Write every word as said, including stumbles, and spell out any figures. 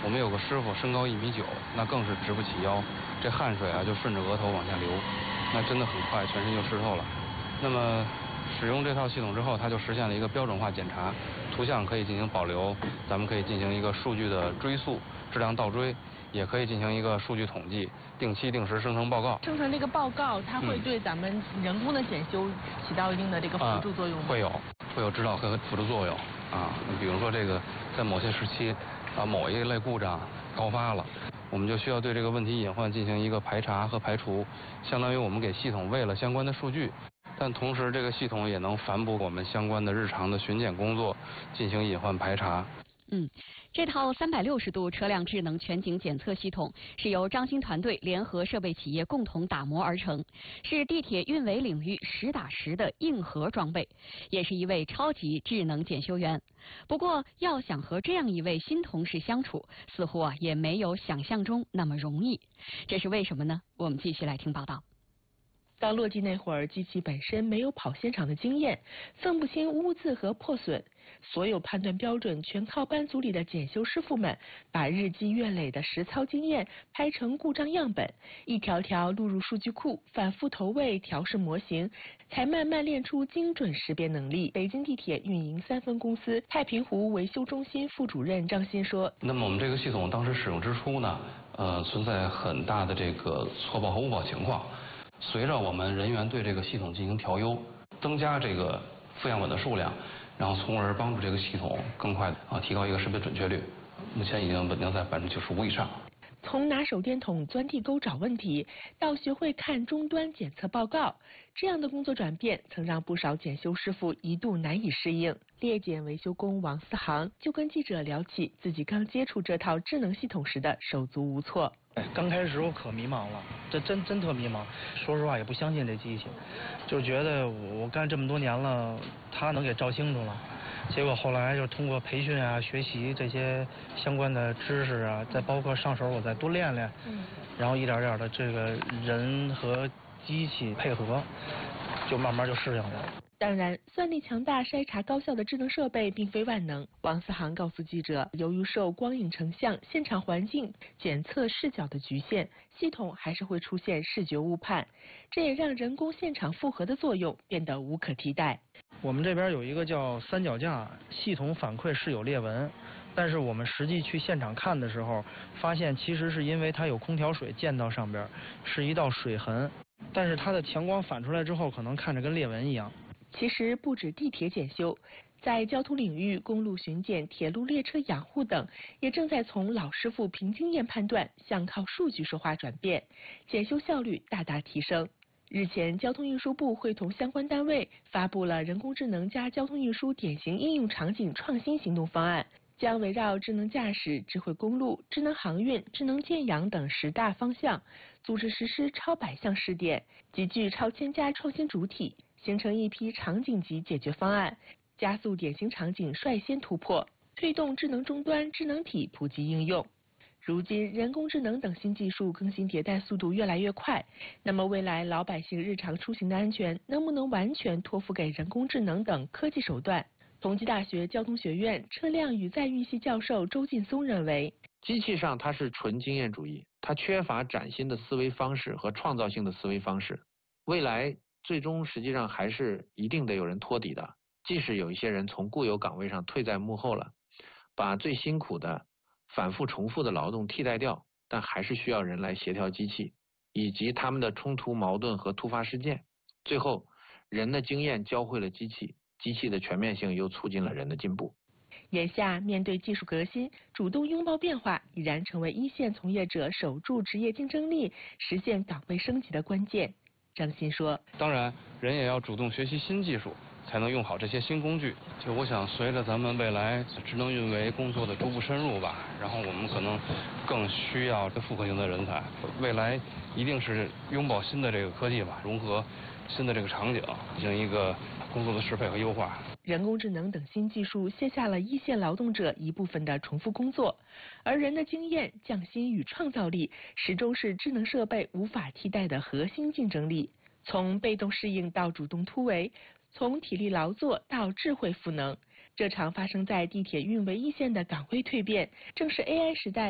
我们有个师傅身高一米九，那更是直不起腰，这汗水啊就顺着额头往下流，那真的很快全身就湿透了。那么使用这套系统之后，它就实现了一个标准化检查，图像可以进行保留，咱们可以进行一个数据的追溯、质量倒追，也可以进行一个数据统计，定期定时生成报告。 生成这个报告，它会对咱们人工的检修起到一定的这个辅助作用吗？ 嗯、会有，会有指导和辅助作用啊。比如说这个在某些时期啊，某一类故障高发了，我们就需要对这个问题隐患进行一个排查和排除，相当于我们给系统喂了相关的数据，但同时这个系统也能反哺我们相关的日常的巡检工作，进行隐患排查。 嗯，这套三百六十度车辆智能全景检测系统是由张鑫团队联合设备企业共同打磨而成，是地铁运维领域实打实的硬核装备，也是一位超级智能检修员。不过，要想和这样一位新同事相处，似乎啊也没有想象中那么容易。这是为什么呢？我们继续来听报道。 刚落地那会儿，机器本身没有跑现场的经验，分不清污渍和破损，所有判断标准全靠班组里的检修师傅们把日积月累的实操经验拍成故障样本，一条条录入数据库，反复投喂调试模型，才慢慢练出精准识别能力。北京地铁运营三分公司太平湖维修中心副主任张鑫说：“ 那么我们这个系统当时使用之初呢，呃，存在很大的这个错报和误报情况。随着我们人员对这个系统进行调优，增加这个负样本的数量，然后从而帮助这个系统更快啊提高一个识别准确率，目前已经稳定在百分之九十五以上。” 从拿手电筒钻地沟找问题，到学会看终端检测报告，这样的工作转变曾让不少检修师傅一度难以适应。列检维修工王思航就跟记者聊起自己刚接触这套智能系统时的手足无措。 哎，刚开始我可迷茫了，这真真特迷茫。说实话也不相信这机器，就是觉得我干这么多年了，它能给照清楚了。结果后来就通过培训啊、学习这些相关的知识啊，再包括上手我再多练练，嗯，然后一点点的这个人和机器配合，就慢慢就适应了。 当然，算力强大、筛查高效的智能设备并非万能。王思航告诉记者，由于受光影成像、现场环境检测视角的局限，系统还是会出现视觉误判，这也让人工现场复核的作用变得无可替代。 我们这边有一个叫三脚架，系统反馈是有裂纹，但是我们实际去现场看的时候，发现其实是因为它有空调水溅到上边，是一道水痕，但是它的强光反出来之后，可能看着跟裂纹一样。 其实不止地铁检修，在交通领域，公路巡检、铁路列车养护等，也正在从老师傅凭经验判断向靠数据说话转变，检修效率大大提升。日前，交通运输部会同相关单位发布了人工智能加交通运输典型应用场景创新行动方案，将围绕智能驾驶、智慧公路、智能航运、智能建养等十大方向，组织实施超百项试点，集聚超千家创新主体，形成一批场景级解决方案，加速典型场景率先突破，推动智能终端、智能体普及应用。如今，人工智能等新技术更新迭代速度越来越快，那么未来老百姓日常出行的安全能不能完全托付给人工智能等科技手段？同济大学交通学院车辆与载运系教授周劲松认为， 机器上它是纯经验主义，它缺乏崭新的思维方式和创造性的思维方式，未来最终实际上还是一定得有人托底的，即使有一些人从固有岗位上退在幕后了，把最辛苦的反复重复的劳动替代掉，但还是需要人来协调机器以及他们的冲突矛盾和突发事件，最后人的经验教会了机器，机器的全面性又促进了人的进步。 眼下面对技术革新，主动拥抱变化已然成为一线从业者守住职业竞争力、实现岗位升级的关键。张鑫说， 当然人也要主动学习新技术，才能用好这些新工具。就我想随着咱们未来智能运维工作的逐步深入吧，然后我们可能更需要复合型的人才，未来一定是拥抱新的这个科技吧，融合新的这个场景，进行一个工作的适配和优化。 人工智能等新技术卸下了一线劳动者一部分的重复工作，而人的经验、匠心与创造力始终是智能设备无法替代的核心竞争力。从被动适应到主动突围，从体力劳作到智慧赋能，这场发生在地铁运维一线的岗位蜕变，正是 A I 时代